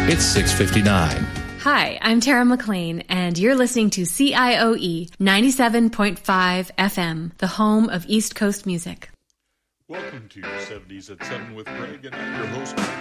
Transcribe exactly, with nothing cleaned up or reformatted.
It's six fifty-nine. Hi, I'm Tara McLean, and you're listening to C I O E ninety-seven point five F M, the home of East Coast music. Welcome to seventies at seven with Greg, and I'm your host,